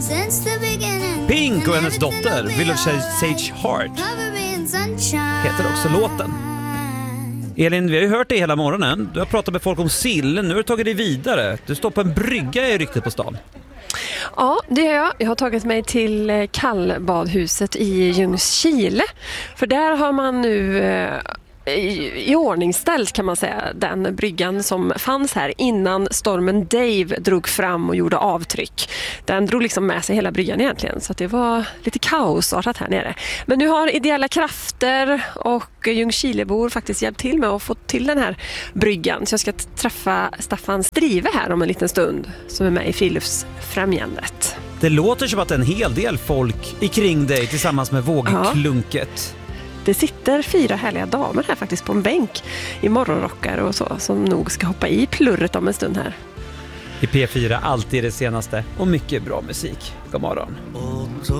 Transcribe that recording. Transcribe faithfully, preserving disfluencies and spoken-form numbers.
Pink och hennes dotter Village Sage Heart heter också låten. Elin, vi har ju hört det hela morgonen. Du har pratat med folk om sill. Nu har du tagit dig vidare. Du står på en brygga i ryktet på stan. Ja, det gör jag. Jag har tagit mig till kallbadhuset i Ljungskile. För där har man nu i, i ordningställt, kan man säga, den bryggan som fanns här innan stormen Dave drog fram och gjorde avtryck. Den drog liksom med sig hela bryggan egentligen, så att det var lite kaosartat här nere. Men nu har ideella krafter och Ljungskilebor faktiskt hjälpt till med att få till den här bryggan. Så jag ska träffa Staffan Strive här om en liten stund, som är med i Friluftsfrämjandet. Det låter som att det är en hel del folk i kring dig tillsammans med vågklunket. Ja. Det sitter fyra härliga damer här faktiskt på en bänk i morgonrockar och så, som nog ska hoppa i plurret om en stund här. I P fyra alltid det senaste och mycket bra musik. God morgon. otto